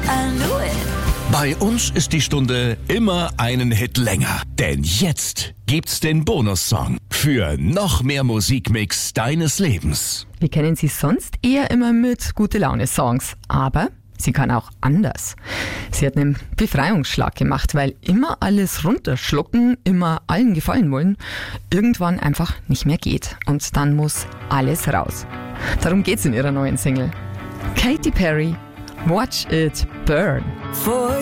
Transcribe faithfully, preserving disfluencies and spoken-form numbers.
I knew it. Bei uns ist die Stunde immer einen Hit länger. Denn jetzt gibt's den Bonussong für noch mehr Musikmix deines Lebens. Wir kennen sie sonst eher immer mit Gute-Laune-Songs, aber sie kann auch anders. Sie hat einen Befreiungsschlag gemacht, weil immer alles runterschlucken, immer allen gefallen wollen, irgendwann einfach nicht mehr geht. Und dann muss alles raus. Darum geht's in ihrer neuen Single. Katy Perry, Watch It Burn. For